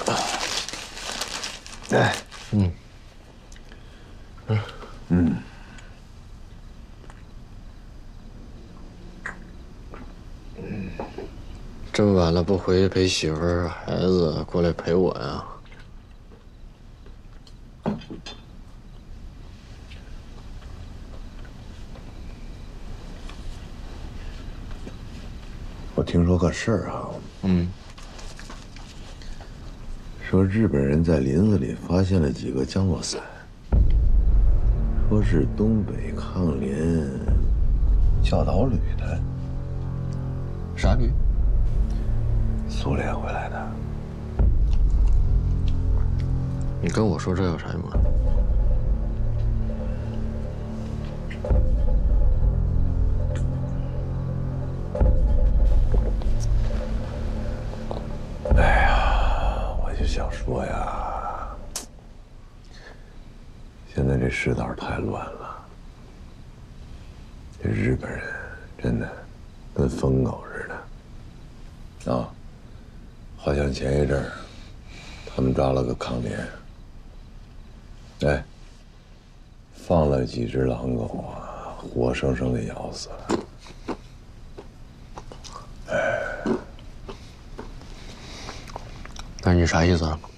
哎， 这么晚了不回去陪媳妇儿孩子，过来陪我呀？ 我听说个事儿啊，说日本人在林子里发现了几个降落伞，说是东北抗联教导旅的， 啥旅？ 苏联回来的。 你跟我说这有啥用啊？ 我就想说呀，现在这世道太乱了，这日本人真的跟疯狗似的啊！好像前一阵儿他们抓了个抗联，哎，放了几只狼狗啊，活生生的咬死了。 那你啥意思啊？